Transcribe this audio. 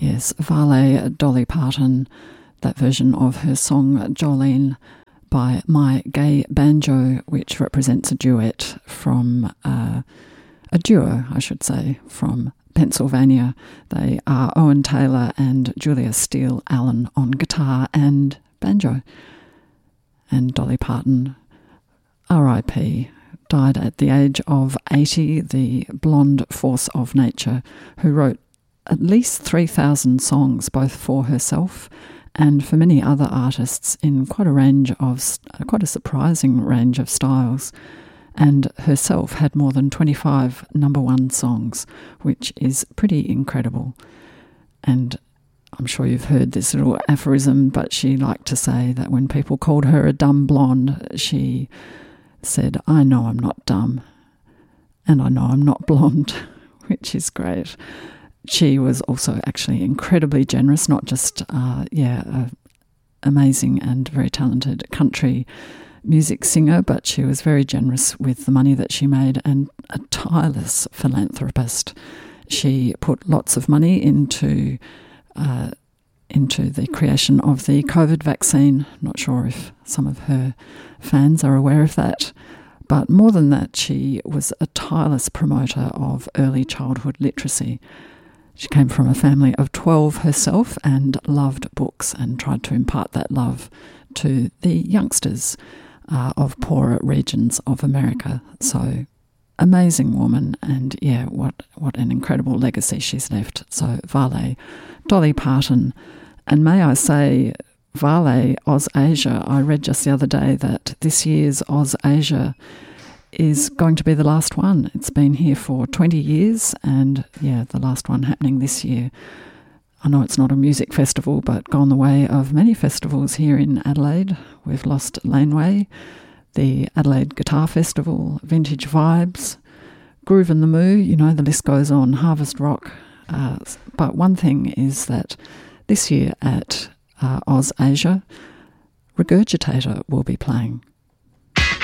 Yes, Vale, Dolly Parton, that version of her song Jolene by My Gay Banjo, which represents a duet from, a duo, I should say, from Pennsylvania. They are Owen Taylor and Julia Steele Allen on guitar and banjo. And Dolly Parton, R.I.P., died at the age of 80, the blonde force of nature, who wrote at least 3,000 songs, both for herself and for many other artists in quite a surprising range of styles. And herself had more than 25 number one songs, which is pretty incredible. And I'm sure you've heard this little aphorism, but she liked to say that when people called her a dumb blonde, she said, "I know I'm not dumb, and I know I'm not blonde," which is great. She was also actually incredibly generous, not just, amazing and very talented country music singer, but she was very generous with the money that she made and a tireless philanthropist. She put lots of money into the creation of the COVID vaccine. Not sure if some of her fans are aware of that. But more than that, she was a tireless promoter of early childhood literacy. She came from a family of 12 herself and loved books and tried to impart that love to the youngsters of poorer regions of America. So, amazing woman, and yeah, what an incredible legacy she's left. So, Vale, Dolly Parton, and may I say, Vale AusAsia. I read just the other day that this year's AusAsia is going to be the last one. It's been here for 20 years, and yeah, the last one happening this year. I know it's not a music festival, but gone the way of many festivals here in Adelaide. We've lost Laneway, the Adelaide Guitar Festival, Vintage Vibes, Groove and the Moo, the list goes on, Harvest Rock. But one thing is that this year at AusAsia, Regurgitator will be playing.